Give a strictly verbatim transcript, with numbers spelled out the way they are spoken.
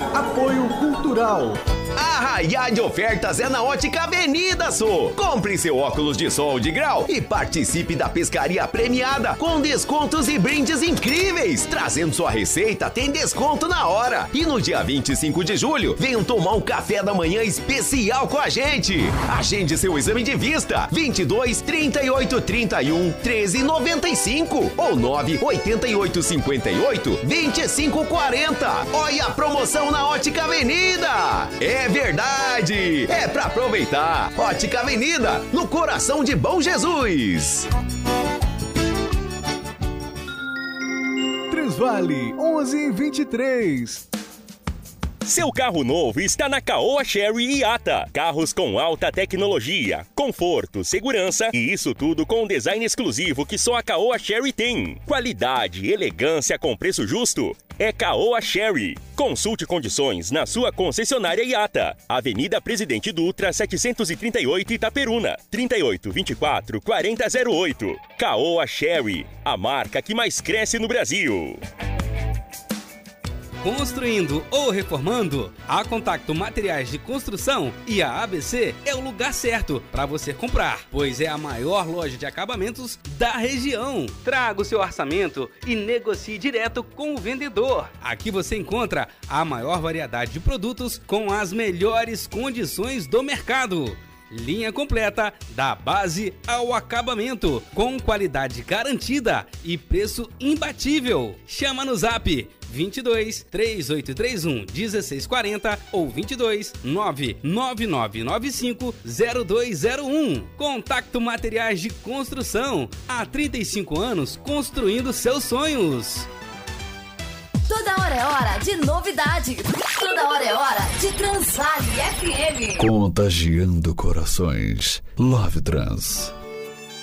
Apoio Cultural. Arraiá de ofertas é na Ótica Avenida Sul. Compre seu óculos de sol de grau e participe da pescaria premiada com descontos e brindes incríveis. Trazendo sua receita, tem desconto na hora. E no dia vinte e cinco de julho, venham tomar um café da manhã especial com a gente. Agende seu exame de vista. vinte e dois, trinta e oito, trinta e um, treze, noventa e cinco ou nove, oitenta e oito, cinquenta e oito, vinte e cinco, quarenta. Olha a promoção na Ótica Avenida. É verdade! É pra aproveitar! Ótica Avenida, no coração de Bom Jesus! Transvale onze e vinte e três. Seu carro novo está na Caoa Chery e Ata. Carros com alta tecnologia, conforto, segurança e isso tudo com um design exclusivo que só a Caoa Chery tem. Qualidade e elegância com preço justo. É Caoa Chery. Consulte condições na sua concessionária Iata. Avenida Presidente Dutra, setecentos e trinta e oito, Itaperuna. trinta e oito, vinte e quatro, quarenta, zero oito. Caoa Chery, a marca que mais cresce no Brasil. Construindo ou reformando? A Contacto Materiais de Construção e a A B C é o lugar certo para você comprar, pois é a maior loja de acabamentos da região. Traga o seu orçamento e negocie direto com o vendedor. Aqui você encontra a maior variedade de produtos com as melhores condições do mercado. Linha completa da base ao acabamento, com qualidade garantida e preço imbatível. Chama no Zap vinte e dois, três oito três um, um seis quatro zero ou vinte e dois, nove nove nove nove cinco, zero dois zero um. Contacto Materiais de Construção. Há trinta e cinco anos construindo seus sonhos. Toda hora é hora de novidade. Toda hora é hora de Transvale F M. Contagiando corações. Love Trans.